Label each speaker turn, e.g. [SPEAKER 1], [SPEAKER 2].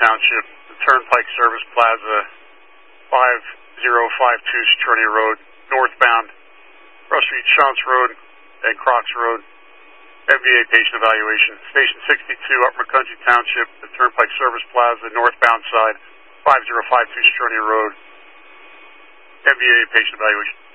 [SPEAKER 1] Township, the Turnpike Service Plaza, 5052 Citronia Road, northbound, Rush Street, Shantz Road, and Crocs Road. MVA patient evaluation. Station 62, Upper McCountry Township, the Turnpike Service Plaza, northbound side, 5052 Citronia Road. MVA patient evaluation.